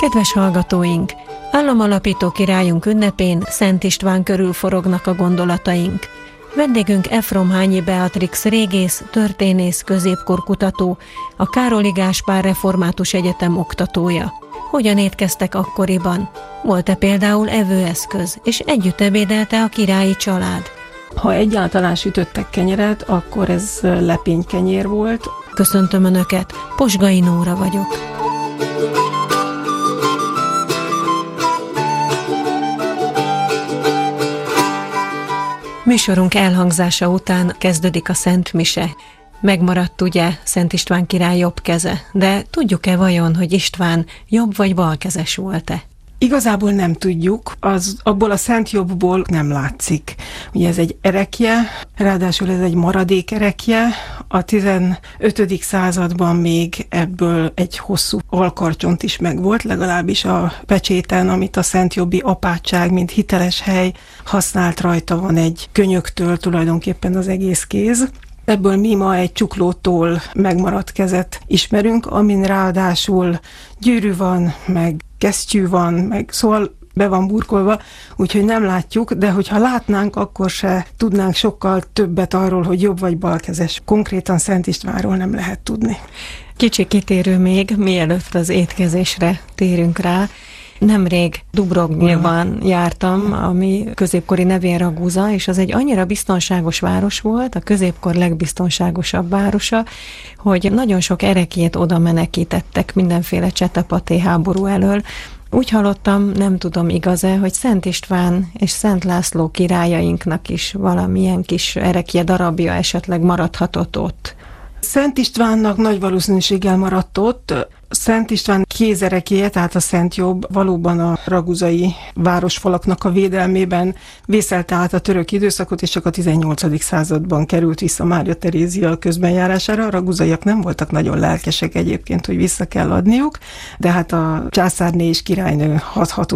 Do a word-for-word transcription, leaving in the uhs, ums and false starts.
Kedves hallgatóink! Államalapító királyunk ünnepén Szent István körül forognak a gondolataink. Vendégünk Efromhányi Beatrix régész, történész, középkorkutató, a Károli Gáspár Református Egyetem oktatója. Hogyan étkeztek akkoriban? Volt-e például evőeszköz, és együtt ebédelte a királyi család? Ha egyáltalán sütöttek kenyeret, akkor ez lepénykenyér volt. Köszöntöm Önöket, Posgai Nóra vagyok. Műsorunk elhangzása után kezdődik a Szent Mise. Megmaradt ugye Szent István király jobb keze, de tudjuk-e vajon, hogy István jobb vagy balkezes volt-e? Igazából nem tudjuk, az abból a szent jobbból nem látszik. Ugye ez egy erekje, ráadásul ez egy maradék erekje. A tizenötödik században még ebből egy hosszú alkarcsont is megvolt, legalábbis a pecséten, amit a szentjobbi apátság, mint hiteles hely használt, rajta van egy könyöktől tulajdonképpen az egész kéz. Ebből mi ma egy csuklótól megmaradt kezet ismerünk, amin ráadásul gyűrű van, meg kesztyű van, meg szóval be van burkolva, úgyhogy nem látjuk, de hogyha látnánk, akkor se tudnánk sokkal többet arról, hogy jobb vagy balkezes. Konkrétan Szent Istvánról nem lehet tudni. Kicsi kitérő még, mielőtt az étkezésre térünk rá. Nemrég Dubrovnikban jártam, ami középkori nevén Raguza, és az egy annyira biztonságos város volt, a középkor legbiztonságosabb városa, hogy nagyon sok ereklyét oda menekítettek mindenféle csetepaté háború elől. Úgy hallottam, nem tudom igaz-e, hogy Szent István és Szent László királyainknak is valamilyen kis erekje darabja esetleg maradhatott ott. Szent Istvánnak nagy valószínűséggel maradt ott. Szent István kézerekéje, tehát a Szent Jobb valóban a raguzai városfalaknak a védelmében vészelte át a török időszakot, és csak a tizennyolcadik században került vissza Mária Terézia közbenjárására. A raguzaiak nem voltak nagyon lelkesek egyébként, hogy vissza kell adniuk, de hát a császárné és királynő hatható